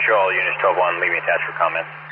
Roger, all units 12-1, leaving attached for comments.